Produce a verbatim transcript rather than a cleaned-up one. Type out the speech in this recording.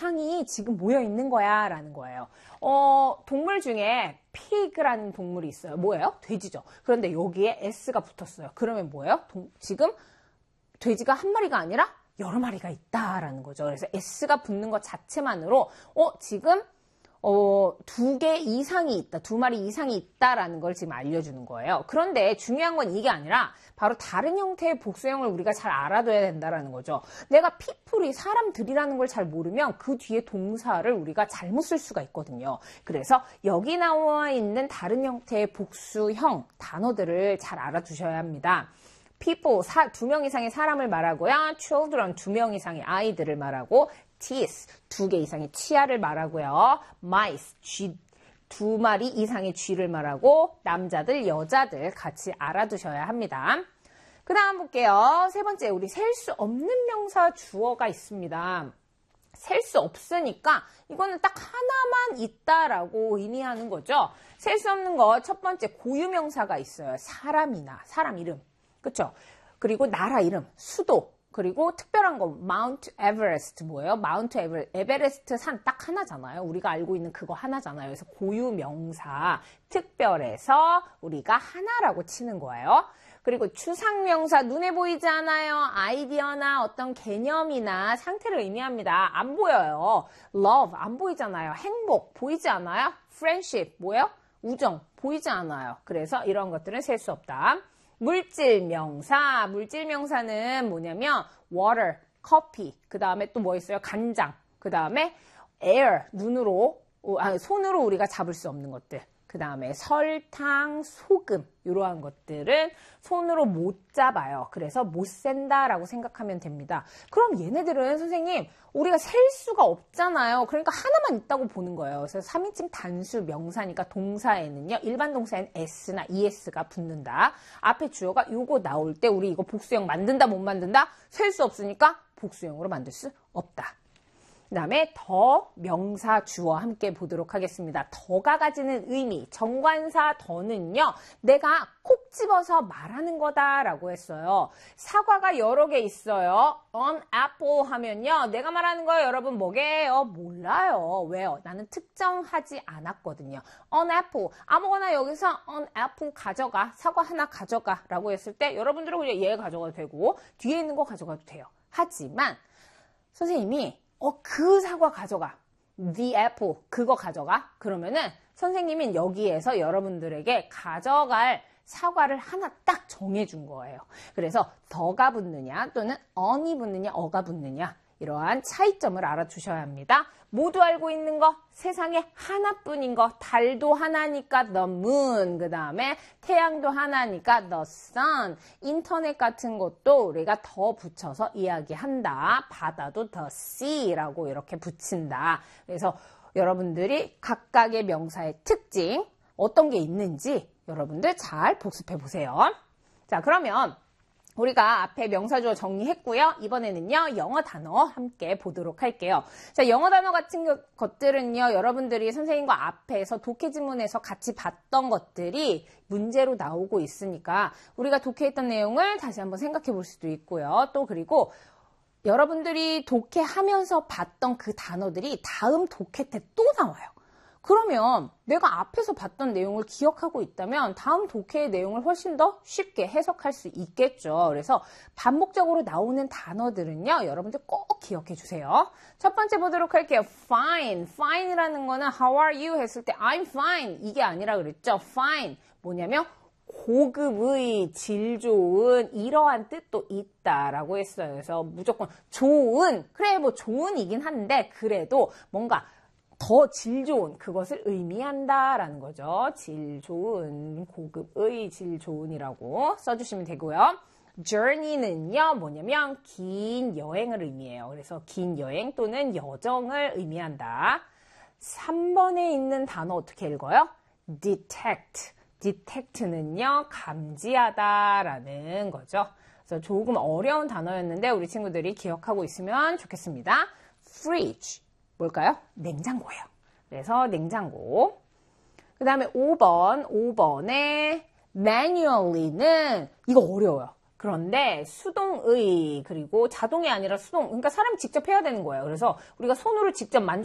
이상이 지금 모여 있는 거야 라는 거예요. 어, 동물 중에 pig라는 동물이 있어요. 뭐예요? 돼지죠. 그런데 여기에 s가 붙었어요. 그러면 뭐예요? 동, 지금 돼지가 한 마리가 아니라 여러 마리가 있다라는 거죠. 그래서 s가 붙는 것 자체만으로 어, 지금 어, 두 개 이상이 있다, 두 마리 이상이 있다라는 걸 지금 알려주는 거예요. 그런데 중요한 건 이게 아니라 바로 다른 형태의 복수형을 우리가 잘 알아둬야 된다라는 거죠. 내가 people이 사람들이라는 걸 잘 모르면 그 뒤에 동사를 우리가 잘못 쓸 수가 있거든요. 그래서 여기 나와 있는 다른 형태의 복수형 단어들을 잘 알아두셔야 합니다. people, 두 명 이상의 사람을 말하고요. children, 두 명 이상의 아이들을 말하고 teeth, 두 개 이상의 치아를 말하고요. mice, 쥐, 두 마리 이상의 쥐를 말하고 남자들, 여자들 같이 알아두셔야 합니다. 그 다음 볼게요. 세 번째, 우리 셀 수 없는 명사 주어가 있습니다. 셀 수 없으니까 이거는 딱 하나만 있다라고 의미하는 거죠. 셀 수 없는 거 첫 번째 고유명사가 있어요. 사람이나 사람 이름. 그렇죠? 그리고 나라 이름, 수도, 그리고 특별한 거 마운트 에베레스트 뭐예요? 마운트 에베레, 에베레스트 산 딱 하나잖아요. 우리가 알고 있는 그거 하나잖아요. 그래서 고유 명사, 특별해서 우리가 하나라고 치는 거예요. 그리고 추상명사, 눈에 보이지 않아요. 아이디어나 어떤 개념이나 상태를 의미합니다. 안 보여요. love, 안 보이잖아요. 행복, 보이지 않아요. friendship, 뭐예요? 우정, 보이지 않아요. 그래서 이런 것들은 셀 수 없다. 물질 명사, 물질 명사는 뭐냐면 water, 커피, 그 다음에 또 뭐 있어요? 간장, 그 다음에 air, 눈으로, 아니, 손으로 우리가 잡을 수 없는 것들. 그 다음에 설탕, 소금 이러한 것들은 손으로 못 잡아요. 그래서 못 센다라고 생각하면 됩니다. 그럼 얘네들은 선생님 우리가 셀 수가 없잖아요. 그러니까 하나만 있다고 보는 거예요. 그래서 삼 인칭 단수 명사니까 동사에는요. 일반 동사에는 s나 es가 붙는다. 앞에 주어가 요거 나올 때 우리 이거 복수형 만든다 못 만든다? 셀 수 없으니까 복수형으로 만들 수 없다. 그 다음에 더, 명사, 주어 함께 보도록 하겠습니다. 더가 가지는 의미, 정관사 더는요. 내가 콕 집어서 말하는 거다라고 했어요. 사과가 여러 개 있어요. An apple 하면요. 내가 말하는 거예요. 여러분 뭐게요? 몰라요. 왜요? 나는 특정하지 않았거든요. An apple, 아무거나 여기서 an apple 가져가, 사과 하나 가져가 라고 했을 때 여러분들은 그냥 얘 가져가도 되고 뒤에 있는 거 가져가도 돼요. 하지만 선생님이 어, 그 사과 가져가. The apple. 그거 가져가. 그러면은 선생님은 여기에서 여러분들에게 가져갈 사과를 하나 딱 정해준 거예요. 그래서 더가 붙느냐 또는 on이 붙느냐 어가 붙느냐 이러한 차이점을 알아주셔야 합니다. 모두 알고 있는 거 세상에 하나뿐인 거 달도 하나니까 the moon 그 다음에 태양도 하나니까 the sun 인터넷 같은 것도 우리가 더 붙여서 이야기한다. 바다도 the sea라고 이렇게 붙인다. 그래서 여러분들이 각각의 명사의 특징 어떤 게 있는지 여러분들 잘 복습해 보세요. 자 그러면 우리가 앞에 명사주어 정리했고요. 이번에는요. 영어 단어 함께 보도록 할게요. 자, 영어 단어 같은 것들은요. 여러분들이 선생님과 앞에서 독해 지문에서 같이 봤던 것들이 문제로 나오고 있으니까 우리가 독해했던 내용을 다시 한번 생각해 볼 수도 있고요. 또 그리고 여러분들이 독해하면서 봤던 그 단어들이 다음 독해 때 또 나와요. 그러면 내가 앞에서 봤던 내용을 기억하고 있다면 다음 독해의 내용을 훨씬 더 쉽게 해석할 수 있겠죠. 그래서 반복적으로 나오는 단어들은요. 여러분들 꼭 기억해 주세요. 첫 번째 보도록 할게요. fine. fine이라는 거는 how are you 했을 때 I'm fine. 이게 아니라 그랬죠. fine. 뭐냐면 고급의, 질 좋은 이러한 뜻도 있다라고 했어요. 그래서 무조건 좋은. 그래 뭐 좋은이긴 한데 그래도 뭔가 더 질 좋은 그것을 의미한다라는 거죠. 질 좋은, 고급의 질 좋은이라고 써주시면 되고요. journey는요 뭐냐면 긴 여행을 의미해요. 그래서 긴 여행 또는 여정을 의미한다. 삼 번에 있는 단어 어떻게 읽어요? detect. detect는요 감지하다라는 거죠. 그래서 조금 어려운 단어였는데 우리 친구들이 기억하고 있으면 좋겠습니다. fridge. 뭘까요? 냉장고예요. 그래서 냉장고. 그 다음에 오 번, 오 번에 manually는 이거 어려워요. 그런데 수동의, 그리고 자동이 아니라 수동, 그러니까 사람이 직접 해야 되는 거예요. 그래서 우리가 손으로 직접 만져